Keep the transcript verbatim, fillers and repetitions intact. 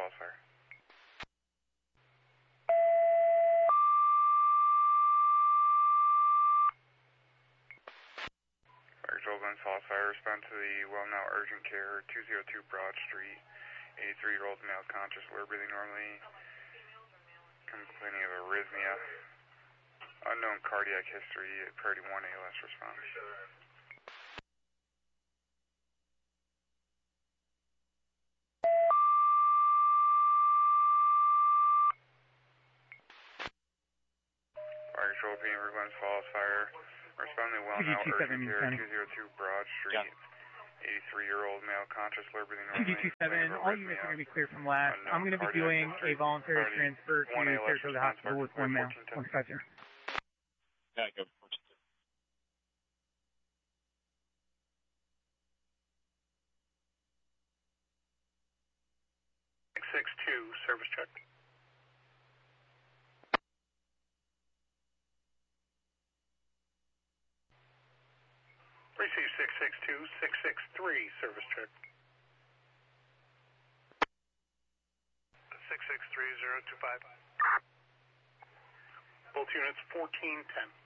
Falls Fire. Fire control, Glens Falls Fire. Respond to the well now urgent care, two oh two Broad Street. eighty-three-year-old male conscious, low breathing normally, complaining of arrhythmia, unknown cardiac history, priority one A L S response. Fire control, Beaver, Glens Falls Fire. Responding well now urgent care, two oh two Broad Street. Yeah. eighty-three-year-old male conscious, low breathing Two normally. two seven, all units are going to be clear from last. I'm going to be doing a voluntary transfer to Saratoga Hospital with one male. One five zero. Yeah, go. six six two, service check. Receive six six two, six six three, service check. six six three zero two five. Both units fourteen ten.